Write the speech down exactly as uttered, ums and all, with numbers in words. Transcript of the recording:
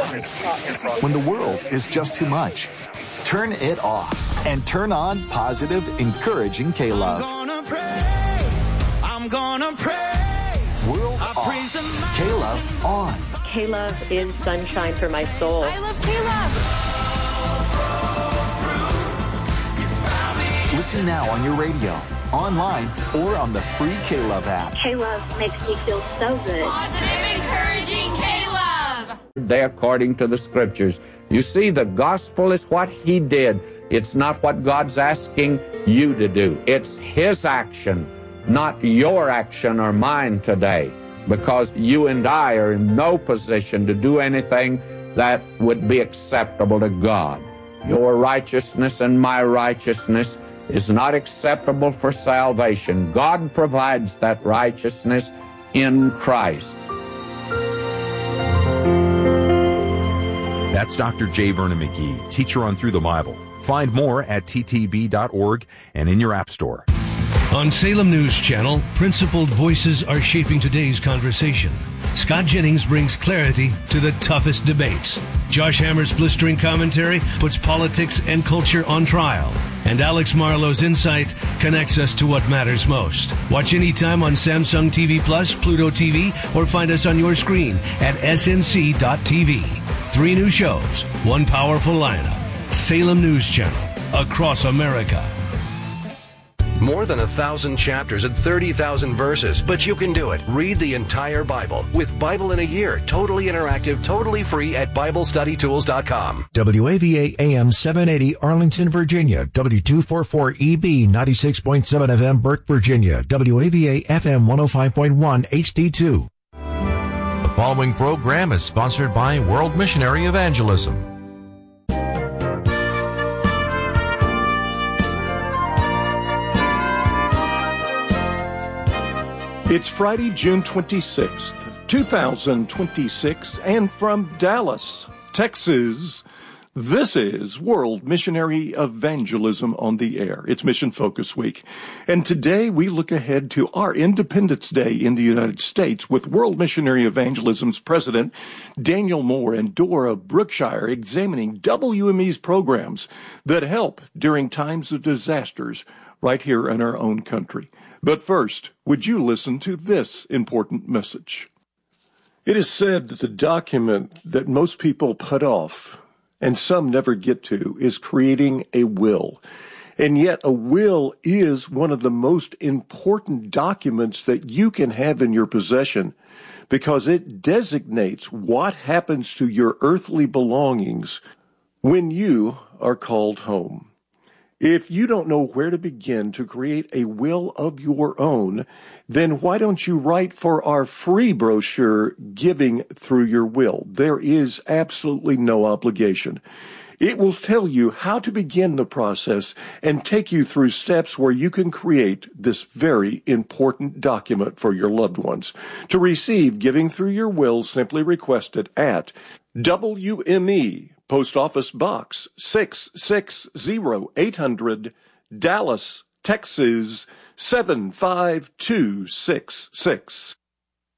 When the world is just too much, turn it off and turn on positive, encouraging K-Love. I'm gonna praise, I'm gonna praise. World I off, K-Love on. K-Love is sunshine for my soul. I love K-Love. Listen now on your radio, online, or on the free K-Love app. K-Love makes me feel so good. Positive, encouraging K-Love. They according to the scriptures. You see, the gospel is what he did. It's not what God's asking you to do. It's his action, not your action or mine today, because you and I are in no position to do anything that would be acceptable to God. Your righteousness and my righteousness is not acceptable for salvation. God provides that righteousness in Christ. That's Doctor J. Vernon McGee, teacher on Through the Bible. Find more at t t b dot org and in your app store. On Salem News Channel, principled voices are shaping today's conversation. Scott Jennings brings clarity to the toughest debates. Josh Hammer's blistering commentary puts politics and culture on trial. And Alex Marlowe's insight connects us to what matters most. Watch anytime on Samsung T V Plus, Pluto T V, or find us on your screen at s n c dot t v. Three new shows, one powerful lineup. Salem News Channel, across America. More than a thousand chapters and thirty thousand verses, but you can do it. Read the entire Bible with Bible in a Year, totally interactive, totally free at Bible Study Tools dot com. W A V A A M seven eighty Arlington, Virginia. W two forty-four E B ninety-six point seven F M Burke, Virginia. W A V A F M one oh five point one H D two. The following program is sponsored by World Missionary Evangelism. It's Friday, June twenty-sixth, two thousand twenty-six, and from Dallas, Texas, this is World Missionary Evangelism on the Air. It's Mission Focus Week. And today we look ahead to our Independence Day in the United States with World Missionary Evangelism's president, Daniel Moore, and Dora Brookshire examining W M E's programs that help during times of disasters right here in our own country. But first, would you listen to this important message? It is said that the document that most people put off, and some never get to, is creating a will. And yet a will is one of the most important documents that you can have in your possession because it designates what happens to your earthly belongings when you are called home. If you don't know where to begin to create a will of your own, then why don't you write for our free brochure, Giving Through Your Will? There is absolutely no obligation. It will tell you how to begin the process and take you through steps where you can create this very important document for your loved ones. To receive Giving Through Your Will, simply request it at W M E Post Office Box six six zero eight hundred, Dallas, Texas seven five two six six.